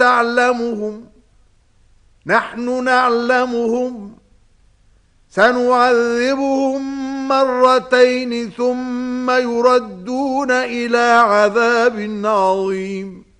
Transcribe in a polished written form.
تعلمهم نحن نعلمهم سنعذبهم مرتين ثم يردون إلى عذاب عظيم